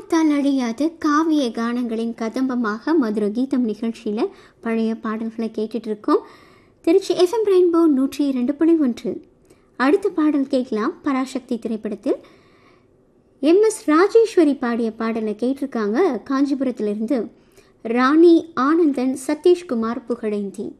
காலத்தால் அழியாத காவிய கானங்களின் கதம்பமாக மதுர கீதம் நிகழ்ச்சியில் பழைய பாடல்களை கேட்டுட்டு இருக்கோம். Trichy FM rainbow 102.1. அடுத்த பாடல் கேட்கலாம். பராசக்தி திரைப்படத்தில் MS ராஜேஸ்வரி பாடிய பாடலை கேட்டிருக்காங்க. காஞ்சிபுரத்திலிருந்து ராணி ஆனந்தன், சதீஷ்குமார், புகழேந்தி.